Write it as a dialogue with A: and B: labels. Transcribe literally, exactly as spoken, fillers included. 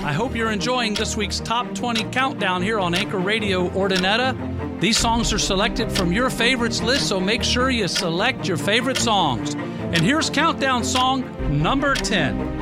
A: I hope you're enjoying this week's Top twenty Countdown here on Anchor Radio Ordinetta. These songs are selected from your favorites list, so make sure you select your favorite songs. And here's Countdown song number ten.